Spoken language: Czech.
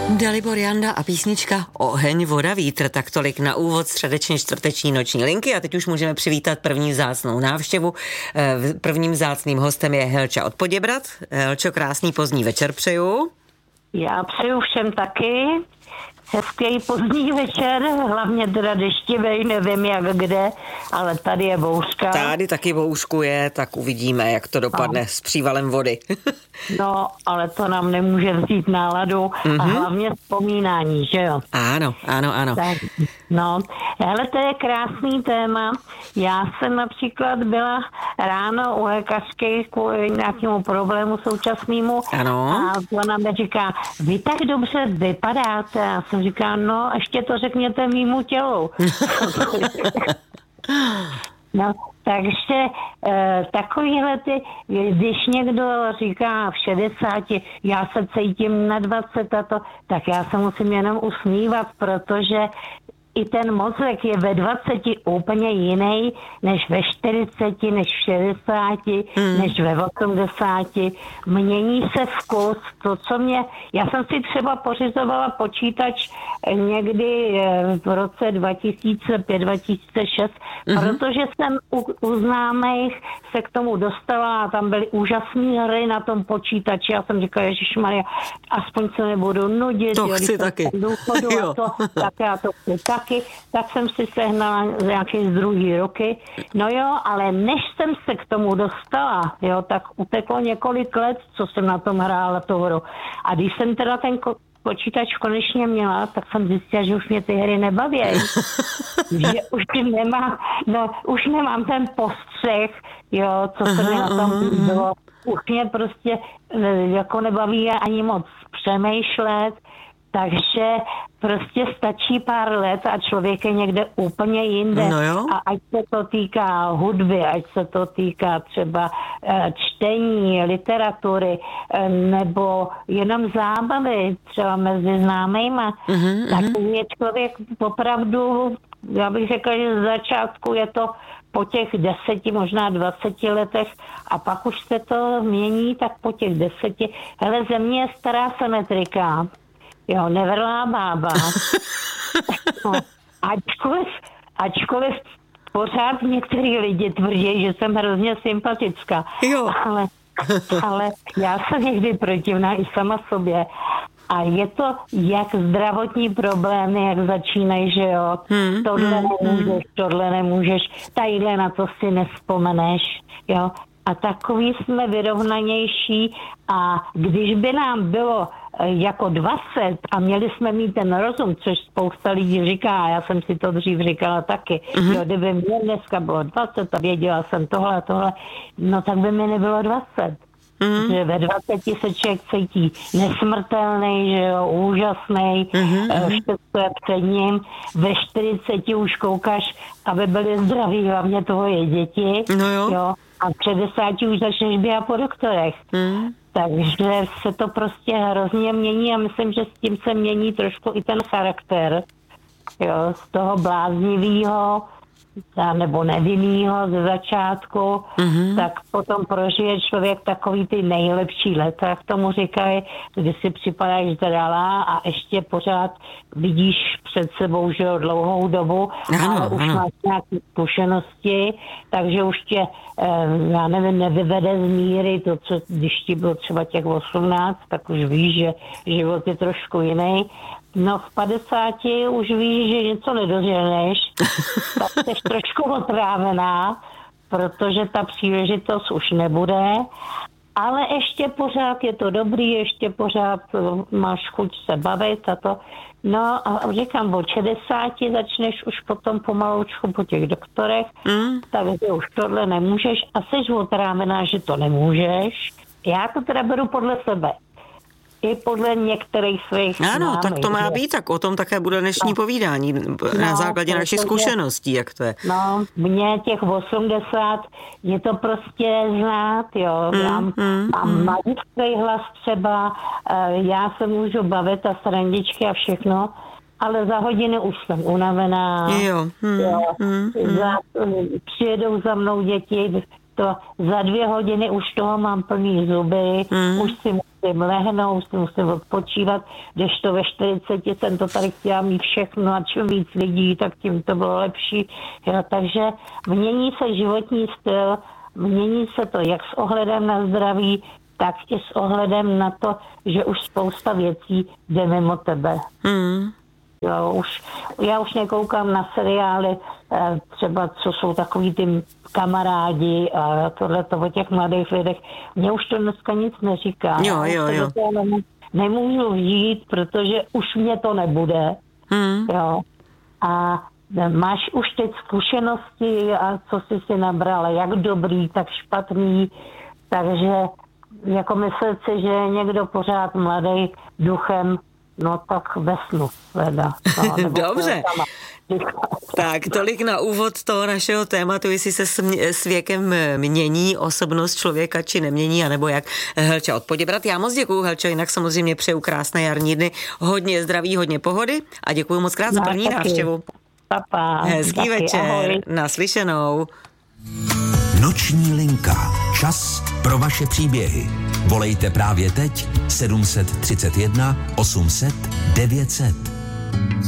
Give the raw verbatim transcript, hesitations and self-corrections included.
Dalibor Janda a písnička Oheň, voda, vítr, tak tolik na úvod středeční čtvrteční noční linky a teď už můžeme přivítat první vzácnou návštěvu. Prvním vzácným hostem je Helča od Poděbrad. Helčo, krásný pozdní večer přeju. Já přeju všem taky. Hezký pozdní večer, hlavně teda deštivej, nevím jak kde, ale tady je bouřka. Tady taky bouřkuje, tak uvidíme, jak to dopadne no. s přívalem vody. No, ale to nám nemůže vzít náladu mm-hmm. a hlavně vzpomínání, že jo? Ano, ano, ano. Tak, no, hele, to je krásný téma. Já jsem například byla ráno u lékařky kvůli nějakému problému současnému ano. a ona mi říká, vy tak dobře vypadáte. Já jsem říká, no, ještě to řekněte mýmu tělu. No, takže e, takovýhle ty, když někdo říká v šedesáti, já se cítím na dvacet a to, tak já se musím jenom usmívat, protože i ten mozek je ve dvaceti úplně jiný, než ve čtyřiceti, než v šedesáti, hmm. než ve osmdesáti. Mění se vkus, to, co mě... Já jsem si třeba pořizovala počítač někdy v roce dva tisíce pět dva tisíce šest, hmm. protože jsem u, u známých se k tomu dostala a tam byly úžasné hry na tom počítači. Já jsem říkala, ježišmarja, aspoň se nebudu nudit. To chci taky. Důchodu a to, tak já to chci taky. Tak jsem si sehnala nějaké z druhý roky. No jo, ale než jsem se k tomu dostala, jo, tak uteklo několik let, co jsem na tom hrála tu hru. A když jsem teda ten ko- počítač konečně měla, tak jsem zjistila, že už mě ty hry nebaví. Že už nemám, no, už nemám ten postřeh, jo, co se mi na tom bylo. Už mě prostě jako nebaví ani moc přemýšlet. Takže prostě stačí pár let a člověk je někde úplně jinde. No jo. A ať se to týká hudby, ať se to týká třeba e, čtení, literatury, e, nebo jenom zábavy, třeba mezi známejma, mm-hmm, tak je člověk opravdu, já bych řekla, že z začátku je to po těch deseti, možná dvaceti letech a pak už se to mění, tak po těch deseti. Hele, země je stará symetrika. Jo, nevrlá bába. No, ačkoliv, ačkoliv pořád některý lidi tvrdí, že jsem hrozně sympatická. Jo. Ale, ale já jsem někdy protivná i sama sobě. A je to jak zdravotní problémy, jak začínají, že jo, hmm, tohle hmm, nemůžeš, hmm. tohle nemůžeš, tadyhle na to si nespomeneš, jo. A takový jsme vyrovnanější a když by nám bylo jako dvacet a měli jsme mít ten rozum, což spousta lidí říká, a já jsem si to dřív říkala taky, mm-hmm. jo, kdyby mě dneska bylo dvacet a věděla jsem tohle a tohle, no tak by mi nebylo dvacet. Mm-hmm. Že ve dvaceti se člověk cítí nesmrtelný, že jo, úžasný, mm-hmm. všechno je před ním. Ve čtyřiceti už koukáš, aby byly zdraví, hlavně tvoje děti. No jo. jo. A v šedesáti už začneš běhat po doktorech. Mm. Takže se to prostě hrozně mění a myslím, že s tím se mění trošku i ten charakter. Jo, z toho bláznivého nebo nevinnýho ze začátku, mm-hmm. tak potom prožije člověk takový ty nejlepší leta, jak tomu říkají, kdy si připadáš zralá a ještě pořád vidíš před sebou, že jo, dlouhou dobu, ano, ale už ano. máš nějaké zkušenosti, takže už tě, já nevím, nevyvede z míry to, co když ti bylo třeba těch osmnáct, tak už víš, že život je trošku jiný. No v padesáti už víš, že něco nedoženeš, tak jsi trošku otrávená, protože ta příležitost už nebude, ale ještě pořád je to dobrý, ještě pořád máš chuť se bavit a to. No a říkám, od šedesáti začneš už potom pomaloučku po těch doktorech, mm. takže už tohle nemůžeš a jsi otrávená, že to nemůžeš. Já to teda beru podle sebe. I podle některých svých Ano, známých, tak to má že? být, tak o tom také bude dnešní no. povídání, na no, základě našich zkušeností, jak to je. No, mě těch osmdesát, je to prostě znát, jo, mm, já mm, mám mm. mladý hlas třeba, já se můžu bavit a srandičky a všechno, ale za hodiny už jsem unavená. Jo. Mm, jo mm, za, přijedou za mnou děti, to za dvě hodiny už toho mám plný zuby, mm. už si musím musím lehnout, musím odpočívat, když to ve čtyřiceti jsem to tady chtěla mít všechno a čím víc lidí, tak tím to bylo lepší. Jo, takže mění se životní styl, mění se to jak s ohledem na zdraví, tak i s ohledem na to, že už spousta věcí jde mimo tebe. Hmm. Jo, už, já už nekoukám na seriály, třeba co jsou takový ty kamarádi a tohleto o těch mladých lidech. Mně už to dneska nic neříká. Jo, jo, jo. Nemůžu žít, protože už mě to nebude. Hmm. Jo. A máš už teď zkušenosti a co jsi si nabrala, jak dobrý, tak špatný, takže jako myslet si, že je někdo pořád mladý duchem, no tak ve snu, leda. No, dobře. Tak, tolik na úvod toho našeho tématu, jestli se s věkem mění osobnost člověka, či nemění, anebo jak Helča od Poděbrad. Já moc děkuju, Helčo, jinak samozřejmě přeju krásné jarní dny, hodně zdraví, hodně pohody a děkuju moc krát za první návštěvu. Papa. Hezký taky, večer, ahoj. Naslyšenou. Noční linka. Čas pro vaše příběhy. Volejte právě teď sedm set třicet jedna osm set devět set.